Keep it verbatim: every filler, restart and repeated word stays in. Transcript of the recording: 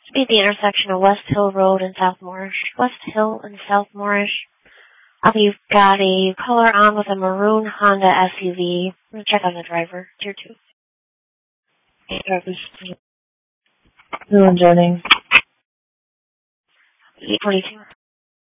Be at the intersection of West Hill Road and South Moorish. West Hill and South Moorish. Uh, you've got a caller on with a maroon Honda S U V. I'm going to check on the driver. Tier two. Who and Jennings? eight forty-two.